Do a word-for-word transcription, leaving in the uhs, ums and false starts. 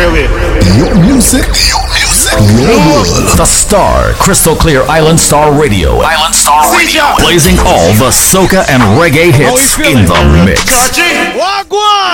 away. Your music, your music, your world. The Star, Crystal Clear Island Star Radio. Island Star Radio. Blazing all the soca and reggae hits in the mix. Wagwan!